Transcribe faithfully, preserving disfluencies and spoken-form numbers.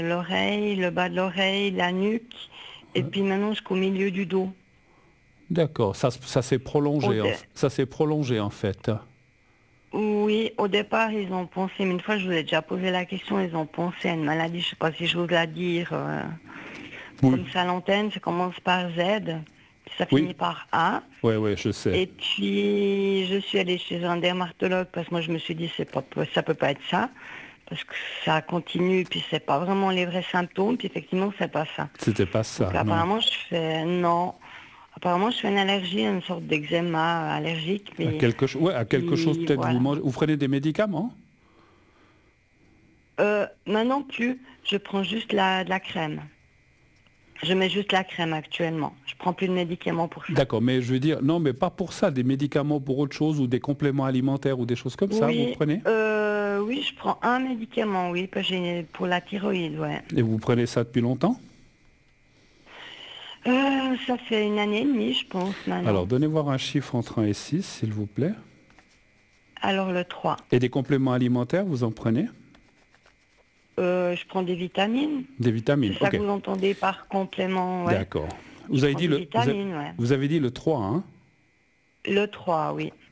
l'oreille, le bas de l'oreille, la nuque, et puis maintenant jusqu'au milieu du dos. D'accord, ça, ça s'est prolongé, Au en, dé- ça s'est prolongé en fait. Oui, au départ, ils ont pensé, mais une fois, je vous ai déjà posé la question, ils ont pensé à une maladie, je sais pas si j'ose la dire, euh, Oui, comme ça à l'antenne, ça commence par Z, puis ça oui, finit par A. ouais, ouais, je sais. Et puis, je suis allée chez un dermatologue parce que moi, je me suis dit, c'est pas, ça peut pas être ça, parce que ça continue, puis c'est pas vraiment les vrais symptômes, puis effectivement, c'est pas ça. C'était pas ça, Donc, non. apparemment, je fais, non, apparemment, je fais une allergie, une sorte d'eczéma allergique, À mais quelque, cho- ouais, à quelque chose, qui, peut-être vous voilà. mangez, vous prenez des médicaments? Euh, maintenant plus, je prends juste la, de la crème. Je mets juste la crème actuellement. Je prends plus de médicaments pour ça. D'accord, mais je veux dire, non, mais pas pour ça, des médicaments pour autre chose ou des compléments alimentaires ou des choses comme ça, vous Oui, prenez? euh, oui, je prends un médicament, oui, parce que j'ai pour la thyroïde, ouais. Et vous prenez ça depuis longtemps? Euh, ça fait une année et demie, je pense, Alors, maintenant. donnez voir un chiffre entre un et six, s'il vous plaît. Alors le trois. Et des compléments alimentaires, vous en prenez? Euh, je prends des vitamines. Des vitamines, C'est ça que ok. vous entendez par complément, ouais. D'accord. Je Vous avez prends dit des le, vous avez, vitamines, ouais. vous avez dit le trois, hein? Le trois, oui.